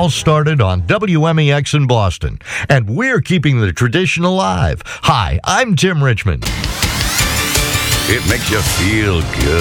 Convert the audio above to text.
all started on WMEX in Boston, and we're keeping the tradition alive. Hi, I'm Tim Richmond. It makes you feel good.